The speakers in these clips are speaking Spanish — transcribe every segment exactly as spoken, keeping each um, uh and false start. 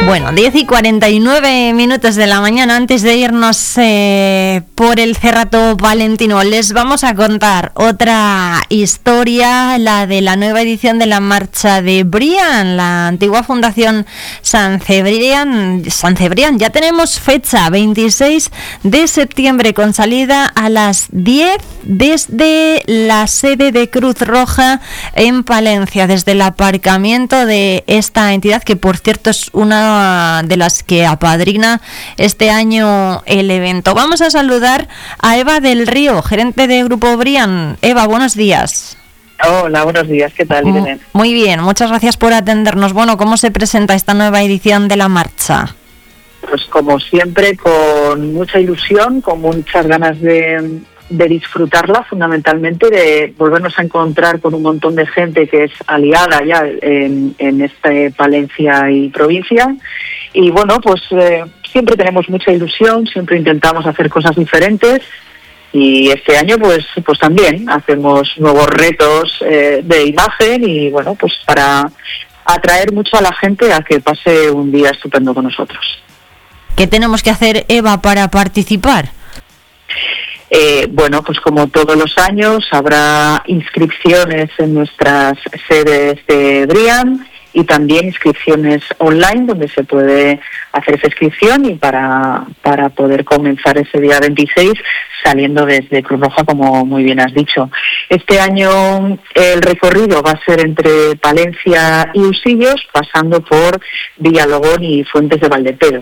Bueno, diez y cuarenta y nueve minutos de la mañana. Antes de irnos eh, por el Cerrato Palentino, les vamos a contar otra historia, la de la nueva edición de la Marcha de Brian, la antigua Fundación San Cebrián. San Cebrián, ya tenemos fecha, veintiséis de septiembre, con salida a las diez desde la sede de Cruz Roja en Palencia, desde el aparcamiento de esta entidad, que por cierto es una de las que apadrina este año el evento. Vamos a saludar a Eva del Río, gerente de Grupo Brian. Eva, buenos días. Hola, buenos días. ¿Qué tal, Irene? Muy bien, muchas gracias por atendernos. Bueno, ¿cómo se presenta esta nueva edición de la marcha? Pues como siempre, con mucha ilusión, con muchas ganas de, de disfrutarla, fundamentalmente, de volvernos a encontrar con un montón de gente que es aliada ya en, en este Palencia y provincia. Y bueno, pues eh, siempre tenemos mucha ilusión, siempre intentamos hacer cosas diferentes. Y este año pues pues también hacemos nuevos retos eh, de imagen y bueno, pues para atraer mucho a la gente a que pase un día estupendo con nosotros. ¿Qué tenemos que hacer, Eva, para participar? Eh, bueno, pues como todos los años habrá inscripciones en nuestras sedes de Brian y también inscripciones online donde se puede hacer esa inscripción y para, para poder comenzar ese día veintiséis saliendo desde Cruz Roja, como muy bien has dicho. Este año el recorrido va a ser entre Palencia y Usillos, pasando por Villalogón y Fuentes de Valdepedo.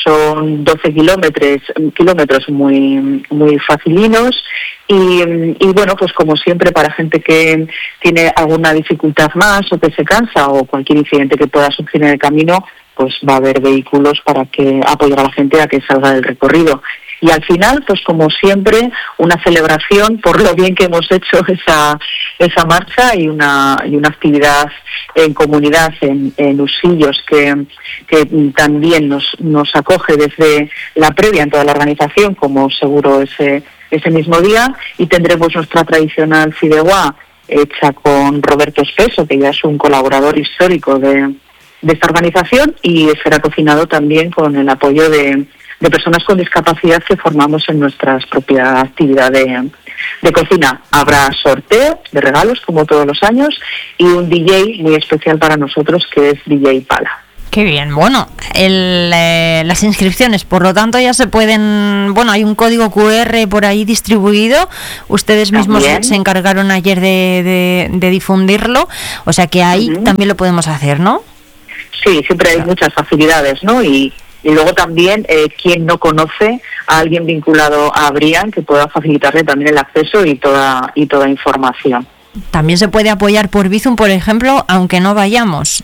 Son doce kilómetros, kilómetros muy, muy facilinos y, y bueno, pues como siempre, para gente que tiene alguna dificultad más o que se cansa o cualquier incidente que pueda surgir en el camino, pues va a haber vehículos para que apoyar a la gente a que salga del recorrido. Y al final, pues como siempre, una celebración por lo bien que hemos hecho esa esa marcha y una y una actividad en comunidad en, en Usillos que, que también nos nos acoge desde la previa en toda la organización, como seguro ese ese mismo día, y tendremos nuestra tradicional fideuá hecha con Roberto Espeso, que ya es un colaborador histórico de, de esta organización, y será cocinado también con el apoyo de de personas con discapacidad que formamos en nuestra propia actividad de, de cocina. Habrá sorteo de regalos, como todos los años, y un D J muy especial para nosotros, que es D J Pala. Qué bien. Bueno, el, eh, las inscripciones, por lo tanto, ya se pueden... Bueno, hay un código cu erre por ahí distribuido. Ustedes mismos también se encargaron ayer de, de, de difundirlo. O sea que ahí uh-huh. también lo podemos hacer, ¿no? Sí, siempre hay muchas facilidades, ¿no? Y Y luego también, eh, quien no conoce a alguien vinculado a Brian, que pueda facilitarle también el acceso y toda y toda información. También se puede apoyar por Bizum, por ejemplo, aunque no vayamos.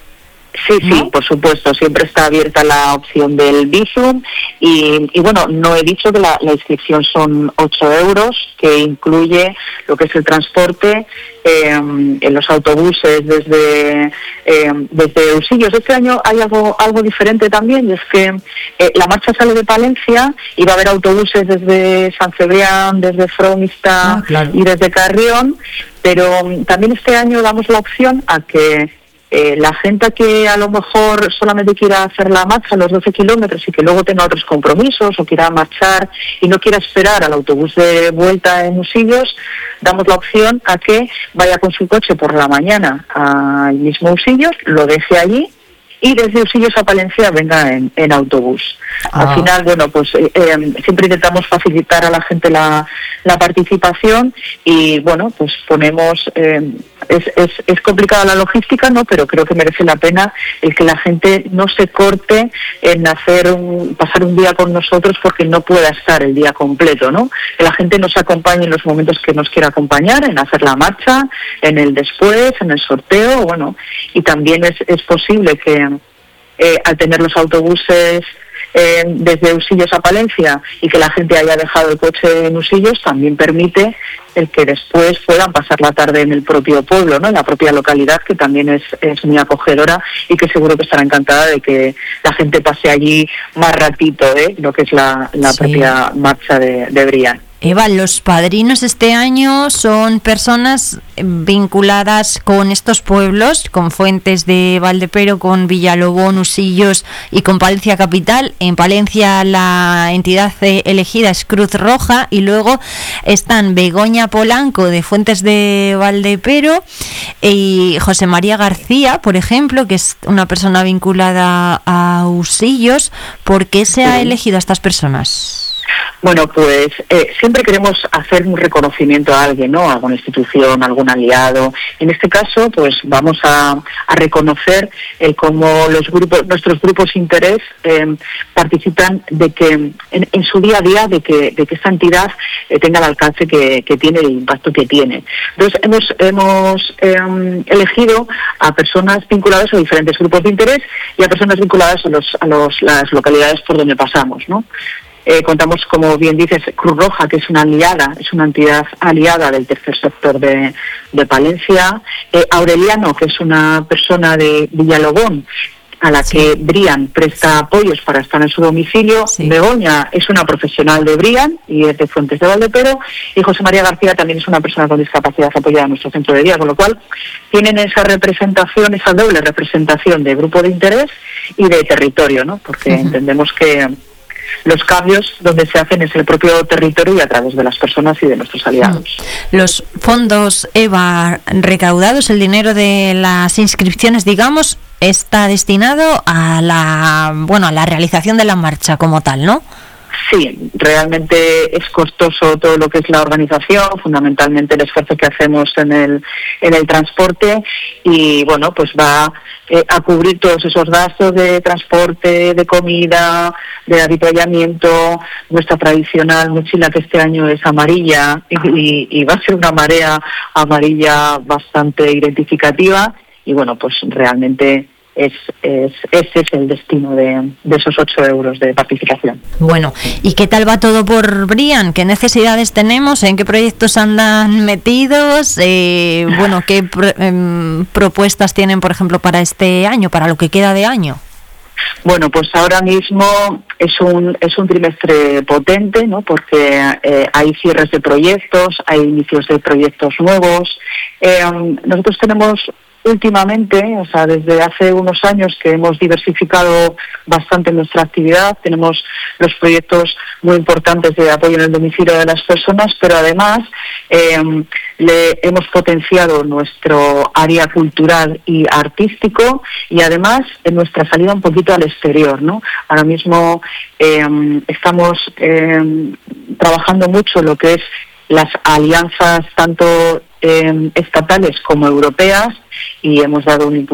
Sí, sí, ¿no? Por supuesto, siempre está abierta la opción del Bizum y, y bueno, no he dicho que la, la inscripción son ocho euros, que incluye lo que es el transporte eh, en los autobuses desde eh, desde Usillos. Este año hay algo algo diferente también, y es que eh, la marcha sale de Palencia y va a haber autobuses desde San Cebrián, desde Fromista ah, claro. y desde Carrión, pero también este año damos la opción a que Eh, la gente que a lo mejor solamente quiera hacer la marcha los doce kilómetros y que luego tenga otros compromisos o quiera marchar y no quiera esperar al autobús de vuelta en Usillos, damos la opción a que vaya con su coche por la mañana al mismo Usillos, lo deje allí y desde Usillos a Palencia venga en, en autobús. Ah. Al final, bueno, pues eh, eh, siempre intentamos facilitar a la gente la, la participación y, bueno, pues ponemos... Eh, es, es, es complicada la logística, ¿no? Pero creo que merece la pena el que la gente no se corte en hacer un, pasar un día con nosotros porque no pueda estar el día completo, ¿no? Que la gente nos acompañe en los momentos que nos quiera acompañar, en hacer la marcha, en el después, en el sorteo, bueno, y también es, es posible que eh, al tener los autobuses eh, desde Usillos a Palencia y que la gente haya dejado el coche en Usillos, también permite el que después puedan pasar la tarde en el propio pueblo, ¿no? En la propia localidad, que también es, es muy acogedora y que seguro que estará encantada de que la gente pase allí más ratito, ¿eh? Lo que es la, la sí. propia marcha de, de Brian. Eva, los padrinos este año son personas vinculadas con estos pueblos, con Fuentes de Valdepero, con Villalobón, Usillos y con Palencia Capital. En Palencia la entidad elegida es Cruz Roja, y luego están Begoña Polanco de Fuentes de Valdepero y José María García, por ejemplo, que es una persona vinculada a Usillos. ¿Por qué se ha elegido a estas personas? Bueno, pues eh, siempre queremos hacer un reconocimiento a alguien, ¿no? A alguna institución, a algún aliado. En este caso, pues vamos a, a reconocer el cómo los grupos, nuestros grupos de interés eh, participan de que en, en su día a día de que, de que esta entidad eh, tenga el alcance que, que tiene, el impacto que tiene. Entonces hemos hemos eh, elegido a personas vinculadas a diferentes grupos de interés y a personas vinculadas a los a los las localidades por donde pasamos, ¿no? Eh, contamos, como bien dices, Cruz Roja, que es una aliada, es una entidad aliada del tercer sector de, de Palencia. Eh, Aureliano, que es una persona de Villalobón, a la sí. que Brian presta apoyos para estar en su domicilio. Sí. Begoña es una profesional de Brian y es de Fuentes de Valdepero. Y José María García también es una persona con discapacidad apoyada en nuestro centro de día, con lo cual tienen esa representación, esa doble representación de grupo de interés y de territorio, ¿no? Porque uh-huh. entendemos que los cambios donde se hacen es el propio territorio y a través de las personas y de nuestros aliados. Los fondos, Eva, recaudados, el dinero de las inscripciones, digamos, está destinado a la, bueno, a la realización de la marcha como tal, ¿no? Sí, realmente es costoso todo lo que es la organización, fundamentalmente el esfuerzo que hacemos en el en el transporte y bueno, pues va eh, a cubrir todos esos gastos de transporte, de comida, de avituallamiento, nuestra tradicional mochila que este año es amarilla y, y va a ser una marea amarilla bastante identificativa y bueno, pues realmente Es, es, ese es el destino de, de esos ocho euros de participación. Bueno, ¿y qué tal va todo por Brian? ¿Qué necesidades tenemos? ¿En qué proyectos andan metidos? Eh, bueno, ¿qué pro, eh, propuestas tienen, por ejemplo, para este año, para lo que queda de año? Bueno, pues ahora mismo es un es un trimestre potente, ¿no? Porque eh, hay cierres de proyectos, hay inicios de proyectos nuevos. Eh, nosotros tenemos últimamente, o sea, desde hace unos años que hemos diversificado bastante nuestra actividad, tenemos los proyectos muy importantes de apoyo en el domicilio de las personas, pero además eh, le hemos potenciado nuestro área cultural y artístico y además en nuestra salida un poquito al exterior, ¿no? Ahora mismo eh, estamos eh, trabajando mucho lo que es las alianzas tanto eh, estatales como europeas y hemos dado un impulso